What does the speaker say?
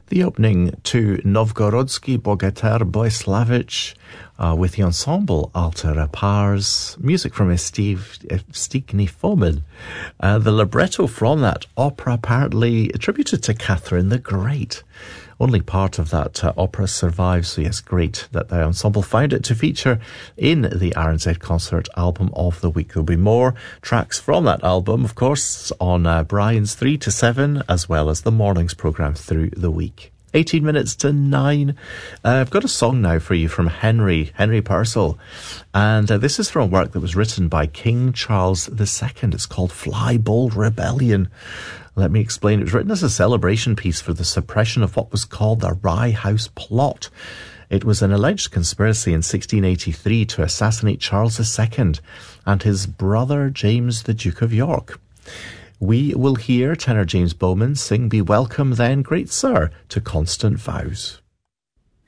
The opening to Novgorodsky Bogatyr Boyeslavich with the ensemble Alta Repars, music from Evstigny Fomin. The libretto from that opera apparently attributed to Catherine the Great. Only part of that opera survives, so yes, great that the ensemble found it to feature in the RNZ Concert Album of the Week. There'll be more tracks from that album, of course, on Brian's 3 to 7, as well as the mornings programme through the week. 18 minutes to 9. I've got a song now for you from Henry Purcell. And this is from a work that was written by King Charles II. It's called Fly Bold Rebellion. Let me explain. It was written as a celebration piece for the suppression of what was called the Rye House Plot. It was an alleged conspiracy in 1683 to assassinate Charles II and his brother James, the Duke of York. We will hear tenor James Bowman sing Be Welcome Then, Great Sir, to Constant Vows.